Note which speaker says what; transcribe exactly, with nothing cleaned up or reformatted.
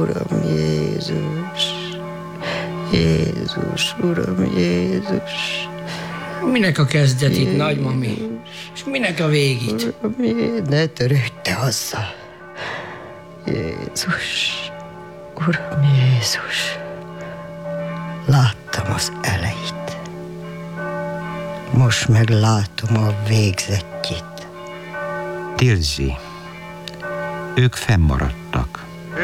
Speaker 1: Uram Jézus, Jézus, Uram Jézus.
Speaker 2: Minek a kezdetét, nagymami? És minek a végét?
Speaker 1: Uram Jézus, ne törődj te azzal. Jézus, Uram Jézus, láttam az elejét. Most meg látom a végzetjét.
Speaker 3: Tilzi, ők fennmaradtak.